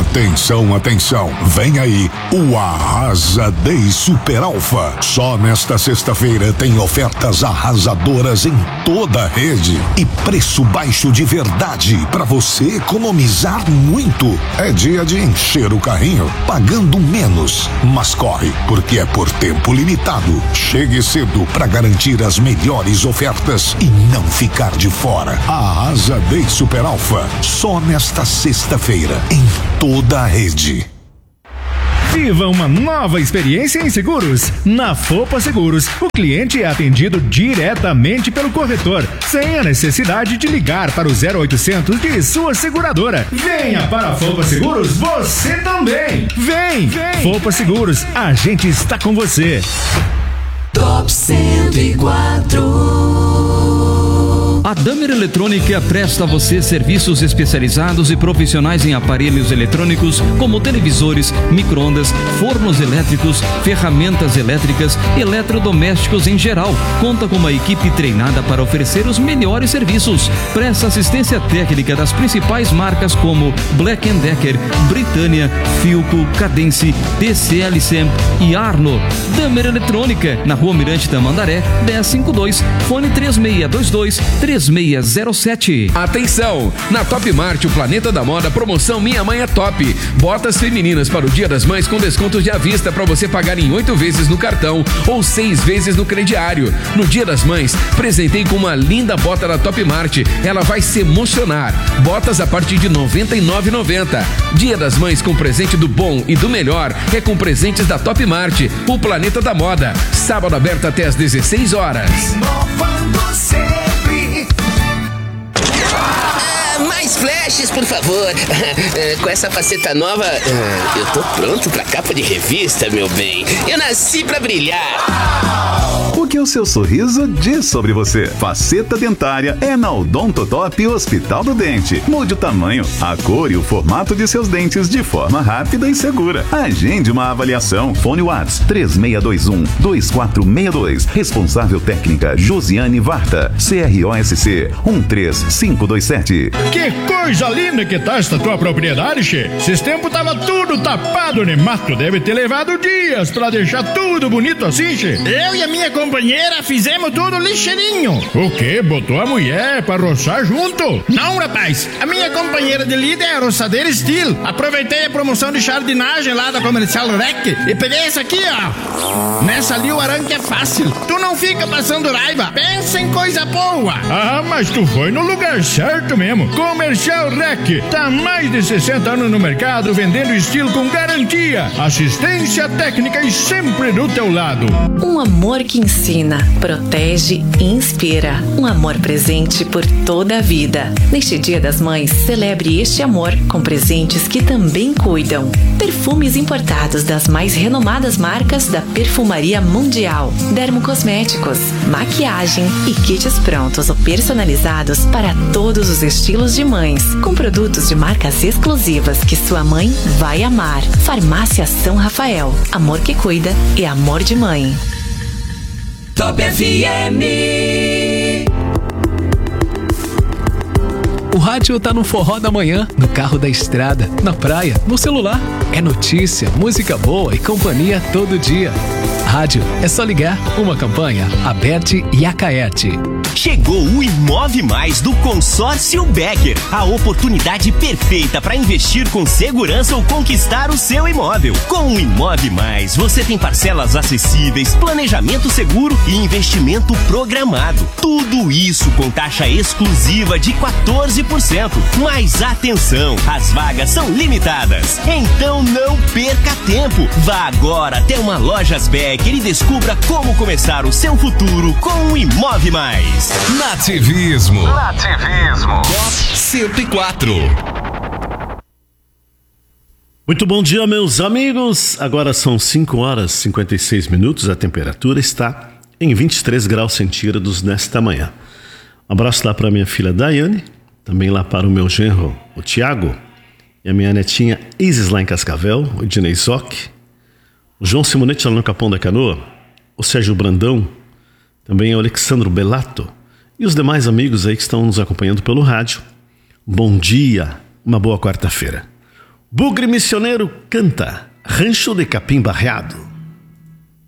Atenção, atenção, vem aí o Arrasa Day Super Alfa. Só nesta sexta-feira tem ofertas arrasadoras em toda a rede e preço baixo de verdade para você economizar muito. É dia de encher o carrinho pagando menos, mas corre porque é por tempo limitado. Chegue cedo para garantir as melhores ofertas e não ficar de fora. Arrasa Day Super Alfa, só nesta sexta-feira em toda a rede. Viva uma nova experiência em seguros. Na Fopa Seguros, o cliente é atendido diretamente pelo corretor, sem a necessidade de ligar para o 0800 de sua seguradora. Venha para a Fopa Seguros, você também. Vem. Fopa Seguros, a gente está com você. Top 104. A Damer Eletrônica presta a você serviços especializados e profissionais em aparelhos eletrônicos como televisores, micro-ondas, fornos elétricos, ferramentas elétricas, eletrodomésticos em geral. Conta com uma equipe treinada para oferecer os melhores serviços. Presta assistência técnica das principais marcas como Black & Decker, Britânia, Philco, Cadence, DCLC e Arno. Damer Eletrônica, na Rua Mirante Tamandaré, 1052, fone 3622-3607. Atenção! Na Top Mart, o Planeta da Moda, promoção Minha Mãe é Top. Botas femininas para o Dia das Mães com descontos de à vista para você pagar em 8 vezes no cartão ou 6 vezes no crediário. No Dia das Mães, presentei com uma linda bota da Top Mart. Ela vai se emocionar. Botas a partir de R$ 99,90. Dia das Mães com presente do bom e do melhor é com presentes da Top Mart. O Planeta da Moda. Sábado aberto até às 16 horas. Mais flashes, por favor. Com essa faceta nova, eu tô pronto pra capa de revista, meu bem. Eu nasci pra brilhar. O que o seu sorriso diz sobre você? Faceta dentária é na Odontotop Hospital do Dente. Mude o tamanho, a cor e o formato de seus dentes de forma rápida e segura. Agende uma avaliação. Fone Whats 3621-2462. Responsável técnica Josiane Varta. CROSC 13527. Que coisa linda que tá esta tua propriedade, che. Esses tempos tava tudo tapado de mato. Deve ter levado dias pra deixar tudo bonito assim, che. Eu e a minha companheira fizemos tudo lixeirinho. O quê? Botou a mulher pra roçar junto? Não, rapaz. A minha companheira de lida é a roçadeira Steel. Aproveitei a promoção de jardinagem lá da Comercial Rec e peguei essa aqui, ó. Nessa ali o arranque é fácil. Tu não fica passando raiva. Pensa em coisa boa. Ah, mas tu foi no lugar certo mesmo. Comercial Rec. Tá há mais de 60 anos no mercado vendendo estilo com garantia, assistência técnica e sempre do teu lado. Um amor que ensina, protege e inspira. Um amor presente por toda a vida. Neste Dia das Mães, celebre este amor com presentes que também cuidam. Perfumes importados das mais renomadas marcas da perfumaria mundial. Dermocosméticos, maquiagem e kits prontos ou personalizados para todos os estilos de mães. Com produtos de marcas exclusivas que sua mãe vai amar. Farmácia São Rafael. Amor que cuida e amor de mãe. Top FM. O rádio tá no forró da manhã, no carro da estrada, na praia, no celular. É notícia, música boa e companhia todo dia. Rádio, é só ligar. Uma campanha, Aberte e Acaerte. Chegou o Imove Mais do Consórcio Becker. A oportunidade perfeita para investir com segurança ou conquistar o seu imóvel. Com o Imove Mais, você tem parcelas acessíveis, planejamento seguro e investimento programado. Tudo isso com taxa exclusiva de 14%. Mas atenção, as vagas são limitadas. Então não perca tempo. Vá agora até uma Lojas Becker e descubra como começar o seu futuro com o Imove Mais. Nativismo. Top 104. Muito bom dia, meus amigos. Agora são 5 horas e 56 minutos. A temperatura está em 23 graus centígrados nesta manhã. Um abraço lá para minha filha Daiane, também lá para o meu genro, o Tiago, e a minha netinha Isis lá em Cascavel, o Ednei Zoc, o João Simonetti lá no Capão da Canoa, o Sérgio Brandão, também o Alexandro Belato e os demais amigos aí que estão nos acompanhando pelo rádio. Bom dia, uma boa quarta-feira. Bugre Missioneiro canta Rancho de Capim Barreado.